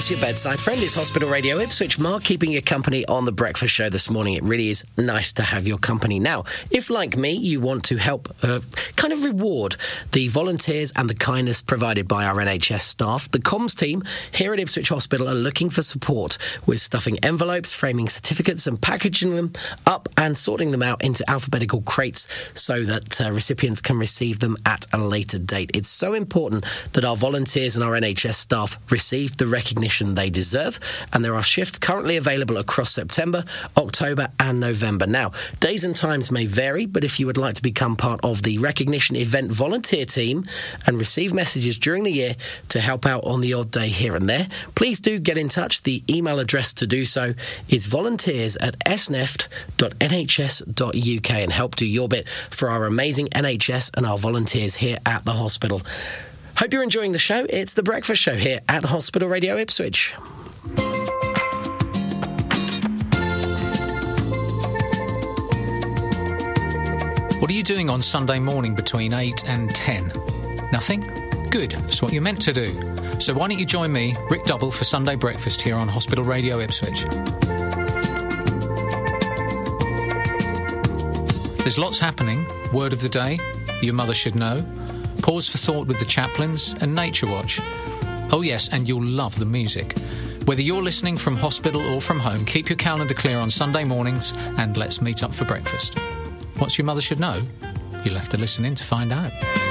course, your bedside friend is Hospital Radio Ipswich. Mark keeping you company on The Breakfast Show this morning. It really is nice to have your company. Now, if, like me, you want to help kind of reward the volunteers and the kindness provided by our NHS staff, the comms team here at Ipswich Hospital are looking for support with stuffing envelopes, framing certificates and packaging them up and sorting them out into alphabetical crates so that recipients can receive them at a later date. It's so important that our volunteers and our NHS staff receive the recognition they deserve, and there are shifts currently available across September, October and November. Now, days and times may vary, but if you would like to become part of the recognition event volunteer team and receive messages during the year to help out on the odd day here and there, please do get in touch. The email address to do so is volunteers@sneft.nhs.uk, and help do your bit for our amazing NHS and our volunteers here at the hospital. Hope you're enjoying the show. It's The Breakfast Show here at Hospital Radio Ipswich. What are you doing on Sunday morning between 8 and 10? Nothing? Good. It's what you're meant to do. So why don't you join me, Rick Double, for Sunday breakfast here on Hospital Radio Ipswich. There's lots happening. Word of the day, your mother should know. Pause for thought with the chaplains and Nature Watch. Oh yes, and you'll love the music. Whether you're listening from hospital or from home, keep your calendar clear on Sunday mornings and let's meet up for breakfast. What's your mother should know? You'll have to listen in to find out.